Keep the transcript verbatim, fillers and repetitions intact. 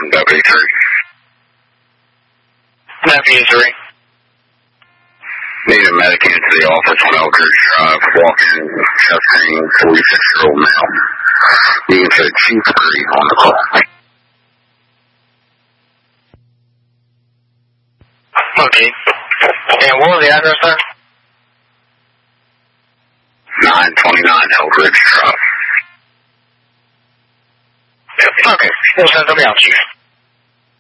from W three. W three. Need a medic into the office on Elkridge Drive. Walk-in chest pain, forty-six-year-old male. You can say Chief three on the call. Okay. And what was the address, sir? nine twenty-nine Elkridge Drive. Okay. We'll send somebody out to you.